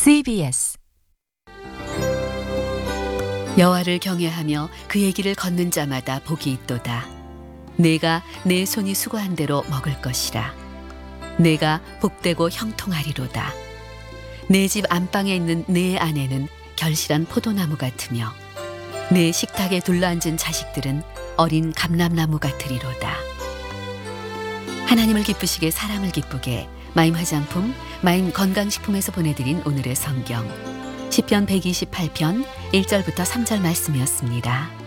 CBS 여호와를 경외하며 그의 길을 걷는 자마다 복이 있도다. 내가 내 손이 수고한 대로 먹을 것이라. 내가 복되고 형통하리로다. 내 집 안방에 있는 내 아내는 결실한 포도나무 같으며 내 식탁에 둘러앉은 자식들은 어린 감람나무 같으리로다. 하나님을 기쁘시게 사람을 기쁘게 마임 화장품, 마임 건강식품에서 보내드린 오늘의 성경 시편 128편 1절부터 3절 말씀이었습니다.